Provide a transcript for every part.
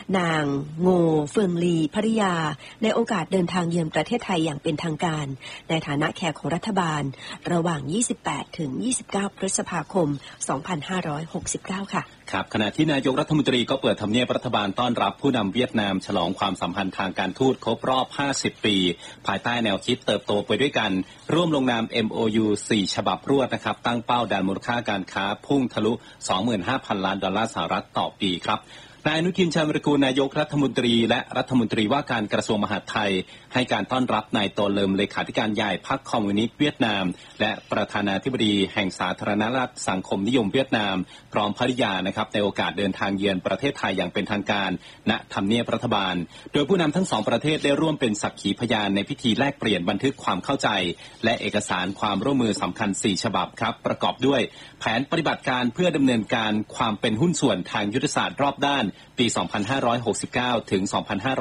นางโงเฟิงลีภริยาในโอกาสเดินทางเยือนประเทศไทยอย่างเป็นทางการในฐานะแขกของรัฐบาลระหว่าง 28 ถึง 29 พฤษภาคม 2569 ค่ะครับขณะที่นายกรัฐมนตรีก็เปิดทำเนียบรัฐบาลต้อนรับผู้นำเวียดนามฉลองความสัมพันธ์ทางการทูตครบรอบ 50 ปีภายใต้แนวคิดเติบโตไปด้วยกันร่วมลงนาม MOU 4 ฉบับรวดนะครับตั้งเป้าดันมูลค่าการค้าพุ่งทะลุ 25,000 ล้านดอลลาร์สหรัฐต่อปีครับนายอนุทิน ชาญวิรากูลนายกรัฐมนตรีและรัฐมนตรีว่าการกระทรวงมหาดไทยให้การต้อนรับนายโตเลิมเลขาธิการใหญ่พรรคคอมมิวนิสต์เวียดนามและประธานาธิบดีแห่งสาธารณรัฐสังคมนิยมเวียดนามพร้อมภริยานะครับในโอกาสเดินทางเยือนประเทศไทยอย่างเป็นทางการณทำเนียบรัฐบาลโดยผู้นำทั้งสองประเทศได้ร่วมเป็นสักขีพยานในพิธีแลกเปลี่ยนบันทึกความเข้าใจและเอกสารความร่วมมือสำคัญ4ฉบับครับประกอบด้วยแผนปฏิบัติการเพื่อดำเนินการความเป็นหุ้นส่วนทางยุทธศาสตร์รอบด้านปี 2569 ถึง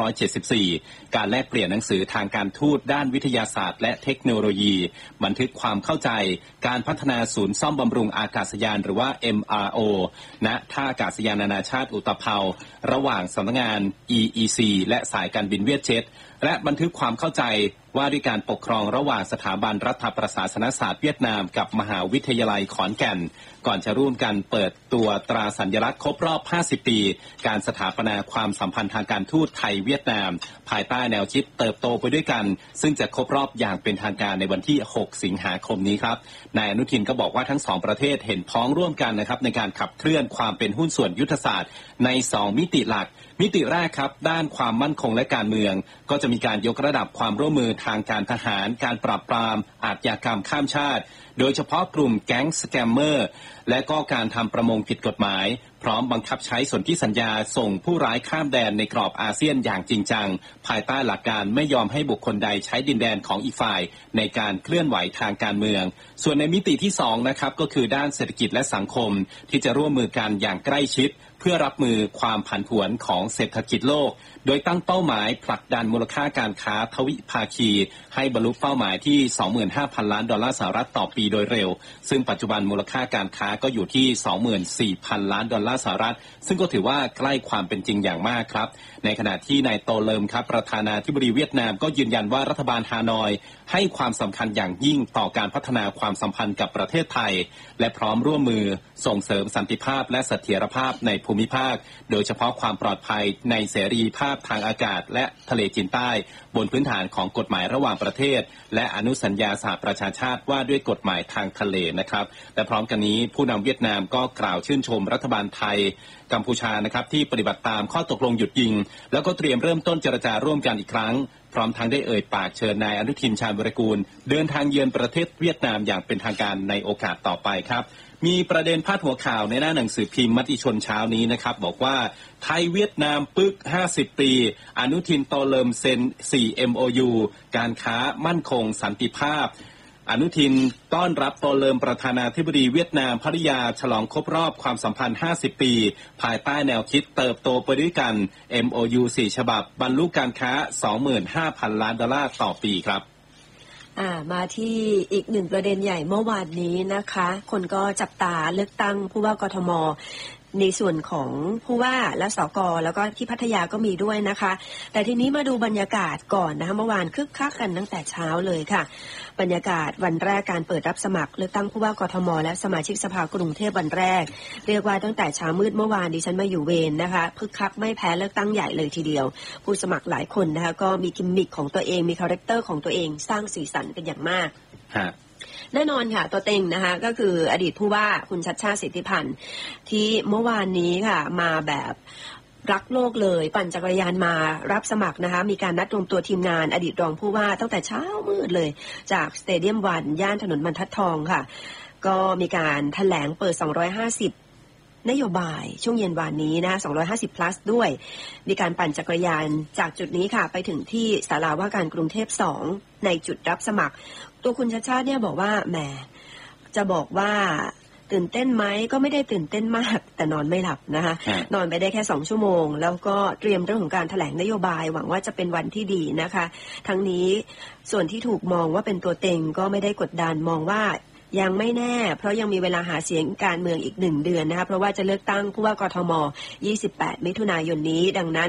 2574 การแลกเปลี่ยนหนังสือทางการทูตด้านวิทยาศาสตร์และเทคโนโลยีบันทึกความเข้าใจการพัฒนาศูนย์ซ่อมบำรุงอากาศยานหรือว่า MRO ณท่าอากาศยานนานาชาติอุตภเปาระหว่างสำนักงาน EEC และสายการบินเวียดเจ็ตและบันทึกความเข้าใจว่าด้วยการปกครองระหว่างสถาบันรัฐประศาสนศาสตร์เวียดนามกับมหาวิทยาลัยขอนแก่นก่อนจะร่วมกันเปิดตัวตราสัญลักษณ์ครบรอบ 50 ปีการสถาปนาความสัมพันธ์ทางการทูตไทยเวียดนามภายใต้แนวคิดเติบโตไปด้วยกันซึ่งจะครบรอบอย่างเป็นทางการในวันที่ 6 สิงหาคมนี้ครับนายอนุทินก็บอกว่าทั้งสองประเทศเห็นพ้องร่วมกันนะครับในการขับเคลื่อนความเป็นหุ้นส่วนยุทธศาสตร์ใน2มิติหลักมิติแรกครับด้านความมั่นคงและการเมืองก็จะมีการยกระดับความร่วมมือทางการทหารการปราบปรามอาชญากรรมข้ามชาติโดยเฉพาะกลุ่มแก๊งสแกมเมอร์และก็การทำประมงผิดกฎหมายพร้อมบังคับใช้สนธิสัญญาส่งผู้ร้ายข้ามแดนในกรอบอาเซียนอย่างจริงจังภายใต้หลักการไม่ยอมให้บุคคลใดใช้ดินแดนของอีกฝ่ายในการเคลื่อนไหวทางการเมืองส่วนในมิติที่2นะครับก็คือด้านเศรษฐกิจและสังคมที่จะร่วมมือกันอย่างใกล้ชิดเพื่อรับมือความผันผวนของเศรษฐกิจโลกโดยตั้งเป้าหมายผลักดันมูลค่าการค้าทวิภาคีให้บรรลุเป้าหมายที่ 25,000 ล้านดอลลาร์สหรัฐต่อปีโดยเร็วซึ่งปัจจุบันมูลค่าการค้าก็อยู่ที่ 24,000 ล้านดอลลาร์สหรัฐซึ่งก็ถือว่าใกล้ความเป็นจริงอย่างมากครับในขณะที่นายโตเลิมครับประธานาธิบดีเวียดนามก็ยืนยันว่ารัฐบาลฮานอยให้ความสำคัญอย่างยิ่งต่อการพัฒนาความสัมพันธ์กับประเทศไทยและพร้อมร่วมมือส่งเสริมสันติภาพและเสถียรภาพในภูมิภาคโดยเฉพาะความปลอดภัยในเสรีภาพทางอากาศและทะเลจีนใต้บนพื้นฐานของกฎหมายระหว่างประเทศและอนุสัญญาสหประชาชาติว่าด้วยกฎหมายทางทะเลนะครับและพร้อมกันนี้ผู้นำเวียดนามก็กล่าวชื่นชมรัฐบาลไทยกัมพูชานะครับที่ปฏิบัติตามข้อตกลงหยุดยิงแล้วก็เตรียมเริ่มต้นเจรจาร่วมกันอีกครั้งพร้อมทั้งได้เอ่ยปากเชิญนายอนุทิน ชาญวิรากูลเดินทางเยือนประเทศเวียดนามอย่างเป็นทางการในโอกาสต่อไปครับมีประเด็นพาดหัวข่าวในหน้าหนังสือพิมพ์มติชนเช้านี้นะครับบอกว่าไทยเวียดนามปึก 50 ปีอนุทินโตเลิมเซ็น 4 MOU การค้ามั่นคงสันติภาพอนุทินต้อนรับโตเลิมประธานาธิบดีเวียดนามภริยาฉลองครบรอบความสัมพันธ์ 50 ปีภายใต้แนวคิดเติบโตไปด้วยกัน MOU 4 ฉบับบรรลุการค้า 25,000 ล้านดอลลาร์ต่อปีครับมาที่อีกหนึ่งประเด็นใหญ่เมื่อวานนี้นะคะคนก็จับตาเลือกตั้งผู้ว่ากทมในส่วนของผู้ว่าและสกแล้วก็ที่พัทยาก็มีด้วยนะคะแต่ทีนี้มาดูบรรยากาศก่อนนะคะเมื่อวานคึกคักกันตั้งแต่เช้าเลยค่ะบรรยากาศวันแรกการเปิดรับสมัครเลือกตั้งผู้ว่ากทมและสมาชิกสภากรุงเทพวันแรกเรียกว่าตั้งแต่เช้ามืดเมื่อวานดิฉันมาอยู่เวรนะคะคึกคักไม่แพ้เลือกตั้งใหญ่เลยทีเดียวผู้สมัครหลายคนนะคะก็มีกิมมิคของตัวเองมีคาแรคเตอร์ของตัวเองสร้างสีสันเป็นอย่างมากแน่นอนค่ะตัวเต็งนะคะก็คืออดีตผู้ว่าคุณชัชชาติสิทธิพันธ์ที่เมื่อวานนี้ค่ะมาแบบรักโลกเลยปั่นจักรยานมารับสมัครนะคะมีการนัดรวมตัวทีมงานอดีตรองผู้ว่าตั้งแต่เช้ามืดเลยจากสเตเดียมวันย่านถนนบรรทัดทองค่ะก็มีการแถลงเปิด250นโยบายช่วงเย็นวานนี้นะ250 plus ด้วยมีการปั่นจักรยานจากจุดนี้ค่ะไปถึงที่ศาลาว่าการกรุงเทพ2ในจุดรับสมัครตัวคุณชัชชาติเนี่ยบอกว่าแหมจะบอกว่าตื่นเต้นไหมก็ไม่ได้ตื่นเต้นมากแต่นอนไม่หลับนะคะนอนไปได้แค่2ชั่วโมงแล้วก็เตรียมเรื่องของการแถลงนโยบายหวังว่าจะเป็นวันที่ดีนะคะทั้งนี้ส่วนที่ถูกมองว่าเป็นตัวเต็งก็ไม่ได้กดดันมองว่ายังไม่แน่เพราะยังมีเวลาหาเสียงการเมืองอีก1 เดือนนะคะเพราะว่าจะเลือกตั้งผู้ว่ากทม28 มิถุนายนนี้ดังนั้น